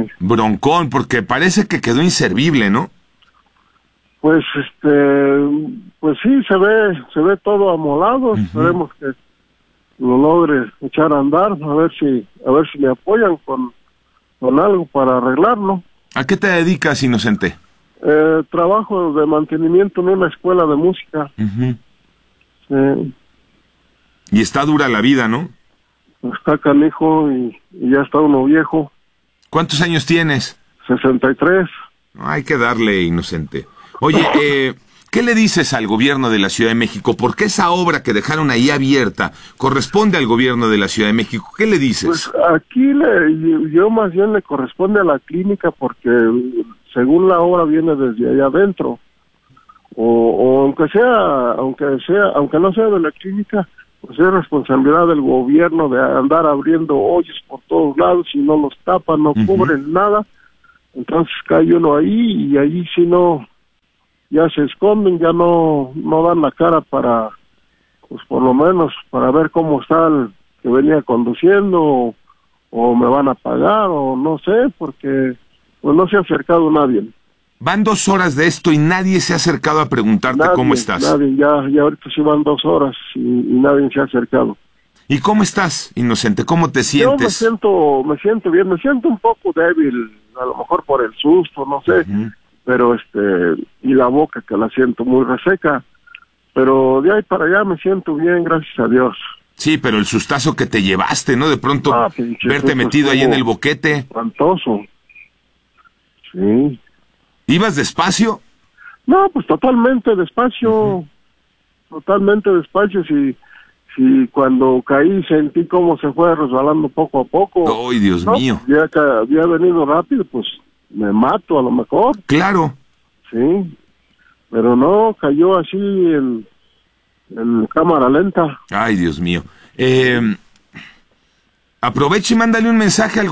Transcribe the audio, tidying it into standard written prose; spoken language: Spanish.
Broncón, porque parece que quedó inservible, ¿no? Pues pues sí, se ve todo amolado. Esperemos que lo logre echar a andar, a ver si me apoyan con algo para arreglarlo. ¿A qué te dedicas, Inocente? Trabajo de mantenimiento en una escuela de música. Y está dura la vida, ¿no? Está canijo y ya está uno viejo. ¿Cuántos años tienes? 63. Hay que darle, Inocente. Oye, ¿qué le dices al gobierno de la Ciudad de México? Porque esa obra que dejaron ahí abierta corresponde al gobierno de la Ciudad de México. ¿Qué le dices? Pues aquí yo más bien le corresponde a la clínica porque según la obra viene desde allá adentro. O aunque no sea de la clínica, pues es responsabilidad del gobierno de andar abriendo hoyos por todos lados y no los tapan, no cubren nada. Entonces cae uno ahí y ahí si no, ya se esconden, ya no dan la cara para, pues por lo menos para ver cómo está el que venía conduciendo o me van a pagar o no sé, porque pues no se ha acercado nadie. Van 2 horas de esto y nadie se ha acercado a preguntarte cómo estás. Nadie, ya ahorita sí van 2 horas y nadie se ha acercado. ¿Y cómo estás, Inocente? ¿Cómo te sientes? Yo me siento bien, me siento un poco débil, a lo mejor por el susto, no sé, pero y la boca que la siento muy reseca, pero de ahí para allá me siento bien, gracias a Dios. Sí, pero el sustazo que te llevaste, ¿no? De pronto verte metido ahí en el boquete. Espantoso. Sí. ¿Ibas despacio? No, pues totalmente despacio. Totalmente despacio. Si cuando caí sentí cómo se fue resbalando poco a poco. ¡Ay, Dios mío! Ya que había venido rápido, pues me mato a lo mejor. Claro. Sí. Pero no, cayó así en cámara lenta. ¡Ay, Dios mío! Aprovecha y mándale un mensaje al